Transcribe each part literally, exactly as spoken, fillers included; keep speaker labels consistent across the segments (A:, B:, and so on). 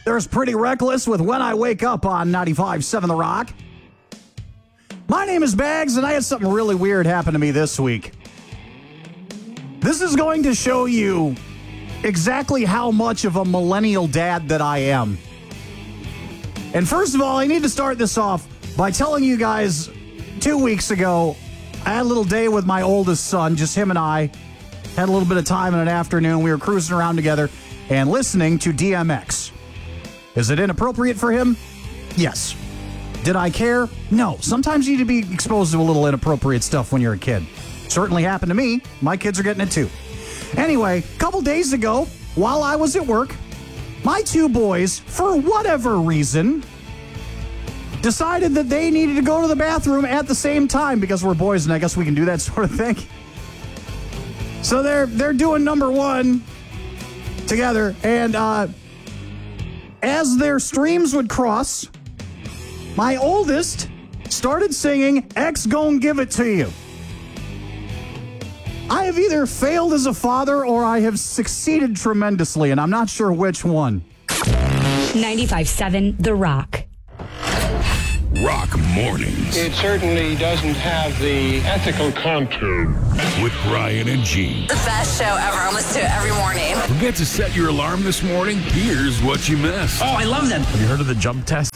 A: There's Pretty Reckless with When I Wake Up on ninety-five point seven The Rock. My name is Bags, and I had something really weird happen to me this week. This is going to show you exactly how much of a millennial dad that I am. And first of all, I need to start this off by telling you guys, two weeks ago, I had a little day with my oldest son, just him and I. Had a little bit of time in an afternoon. We were cruising around together and listening to D M X. Is it inappropriate for him? Yes. Did I care? No. Sometimes you need to be exposed to a little inappropriate stuff when you're a kid. Certainly happened to me. My kids are getting it too. Anyway, a couple days ago, while I was at work, my two boys, for whatever reason, decided that they needed to go to the bathroom at the same time because we're boys and I guess we can do that sort of thing. So they're they're doing number one together, and uh, as their streams would cross, my oldest started singing X Gon' Give It To You. I have either failed as a father or I have succeeded tremendously, and I'm not sure which one.
B: ninety-five point seven The Rock.
C: Rock Mornings.
D: It certainly doesn't have the ethical contour.
C: With Brian and Gene.
E: The best show ever. I listen to it every morning.
C: Forget to set your alarm this morning? Here's what you missed.
F: Oh, I love them.
G: Have you heard of the jump test?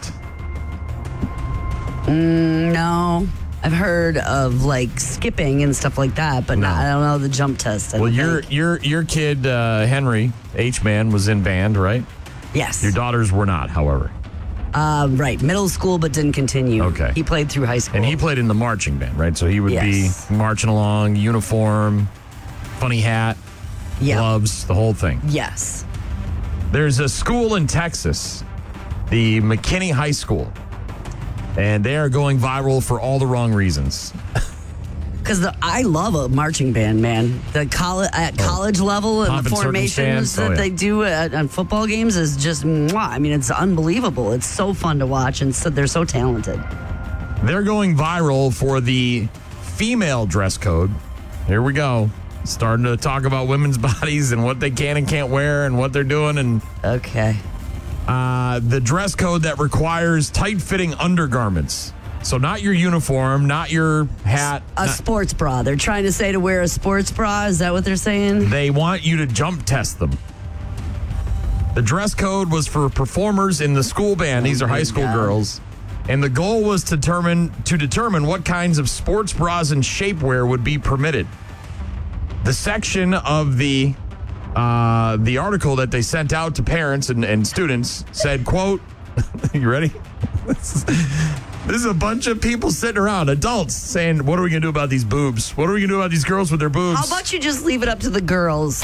H: Mm, no. I've heard of like skipping and stuff like that, but
G: No.
H: not, I don't know the jump test. I
G: Well,
H: don't
G: your
H: think.
G: your your kid uh, Henry H-Man was in band, right?
H: Yes.
G: Your daughters were not, however.
H: Uh, right. Middle school, but didn't continue.
G: Okay.
H: He played through high school.
G: And he played in the marching band, right? So he would
H: Yes.
G: be marching along, uniform, funny hat,
H: Yeah.
G: gloves, the whole thing.
H: Yes.
G: There's a school in Texas, the McKinney High School, and they are going viral for all the wrong reasons.
H: Because I love a marching band, man. The college at college level and
G: Pomp
H: the
G: and
H: formations
G: circumstance. Oh,
H: that
G: yeah.
H: they do at, at football games is just, mwah. I mean, it's unbelievable. It's so fun to watch, and so, they're so talented.
G: They're going viral for the female dress code. Here we go. Starting to talk about women's bodies and what they can and can't wear and what they're doing. And
H: Okay.
G: uh, the dress code that requires tight-fitting undergarments. So not your uniform, not your hat.
H: A
G: not-
H: sports bra. They're trying to say to wear a sports bra. Is that what they're saying?
G: They want you to jump test them. The dress code was for performers in the school band. These are high school
H: God.
G: girls. And the goal was to determine, to determine what kinds of sports bras and shapewear would be permitted. The section of the uh, the article that they sent out to parents and, and students said, quote, you ready? This is, this is a bunch of people sitting around, adults, saying, what are we going to do about these boobs? What are we going to do about these girls with their boobs?
H: How about you just leave it up to the girls?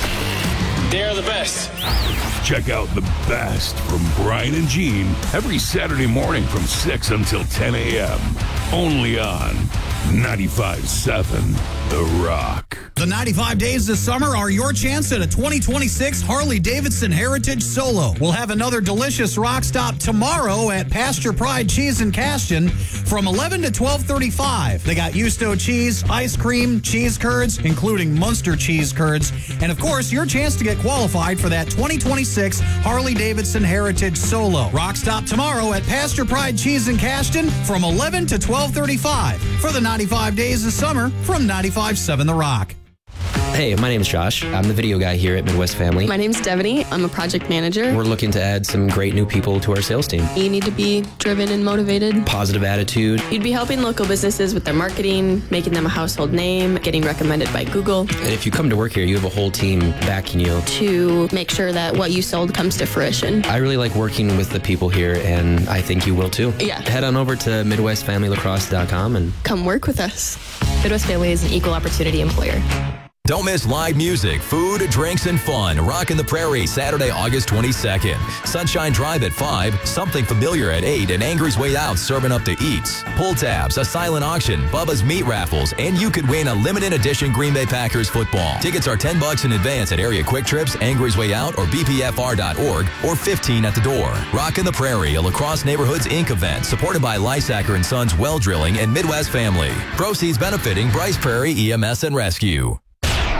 D: They're the best.
C: Check out the best from Brian and Gene every Saturday morning from six until ten a.m. Only on ninety-five point seven The Rock.
A: The ninety-five days this summer are your chance at a twenty twenty-six Harley-Davidson Heritage Solo. We'll have another delicious rock stop tomorrow at Pasture Pride Cheese and Caston from eleven to twelve thirty-five. They got Yusto cheese, ice cream, cheese curds, including Munster cheese curds, and of course, your chance to get qualified for that twenty twenty-six Harley-Davidson Heritage Solo. Rock stop tomorrow at Pasture Pride Cheese and Caston from eleven to twelve thirty-five for the ninety-five days of summer from ninety-five point seven The Rock.
I: Hey, my name's Josh. I'm the video guy here at Midwest Family.
J: My name's Devaney. I'm a project manager.
I: We're looking to add some great new people to our sales team.
J: You need to be driven and motivated.
I: Positive attitude.
J: You'd be helping local businesses with their marketing, making them a household name, getting recommended by Google.
I: And if you come to work here, you have a whole team backing you.
J: To make sure that what you sold comes to fruition.
I: I really like working with the people here, and I think you will too.
J: Yeah.
I: Head on over to midwest family lacrosse dot com and
J: come work with us. Midwest Family is an equal opportunity employer.
K: Don't miss live music, food, drinks, and fun. Rockin' the Prairie, Saturday, August twenty-second. Sunshine Drive at five, Something Familiar at eight, and Angry's Way Out serving up to eats. Pull tabs, a silent auction, Bubba's Meat Raffles, and you could win a limited edition Green Bay Packers football. Tickets are ten bucks in advance at Area Quick Trips, Angry's Way Out, or B P F R dot org, or fifteen at the door. Rockin' the Prairie, a Lacrosse Neighborhoods Incorporated event supported by Lysacker and Sons Well Drilling and Midwest Family. Proceeds benefiting Bryce Prairie E M S and Rescue.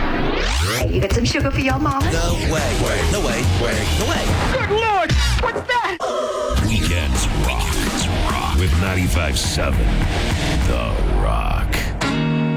L: You got some sugar for your mama?
M: No way.
L: Wait.
M: No way.
L: Wait.
M: No way.
L: Good Lord! What's that?
C: with ninety-five seven The Rock.